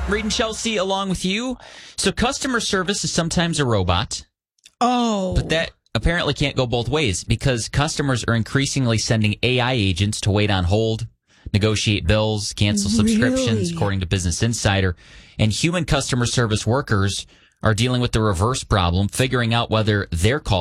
Reed and Chelsea along with you. So customer service is sometimes a robot. Oh. But that apparently can't go both ways because customers are increasingly sending AI agents to wait on hold, negotiate bills, cancel subscriptions, according to Business Insider. And human customer service workers are dealing with the reverse problem, figuring out whether their call